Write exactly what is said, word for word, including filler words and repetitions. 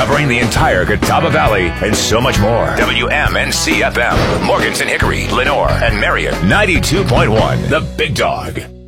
covering the entire Catawba Valley and so much more. W M N C F M with Morganton, Hickory, Lenore, and Marion. ninety-two point one, The Big Dog.